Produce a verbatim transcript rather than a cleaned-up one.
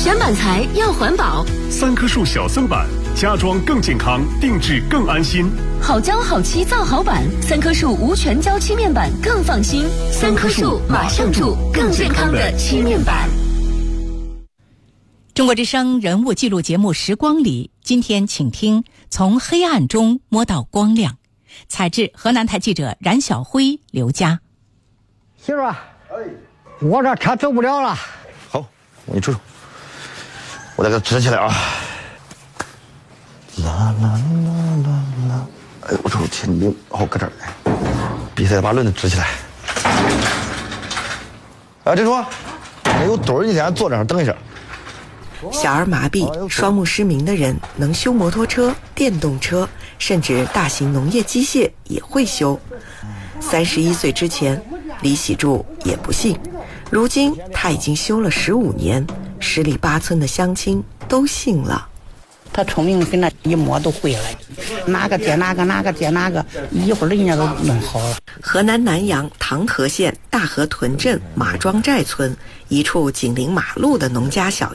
选板材要环保， 三棵树小松板，家装更健康，定制更安心。 好胶好漆造好板，三棵树无全胶漆面板更放心。三棵树马上住更健康的漆面板。 中国之声人物记录节目《时光里》，今天请听从黑暗中摸到光亮。采制河南台记者冉晓辉、刘佳。 媳妇儿，我这车走不了了。 好，我给你出出，我再给它支起来啊！啦啦啦啦啦！哎，我说前面好搁这儿，必须得把轮子支起来。啊，这说没有墩儿，你先坐这儿等一下。 小儿麻痹、双目失明的人能修摩托车、电动车，甚至大型农业机械也会修。三十一岁之前，李喜柱也不信，如今他已经修了十五年，十里八村的乡亲都信了。 他聪明跟那一摸都会了，哪个接哪个，哪个接哪个，一会儿人家都弄好了。 河南南阳唐河县大河屯镇马庄寨村一处紧邻马路的农家小